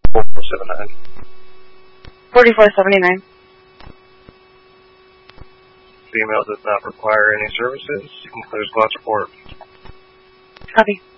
4479. 4479. Female does not require any services. You can clear squad support. Copy.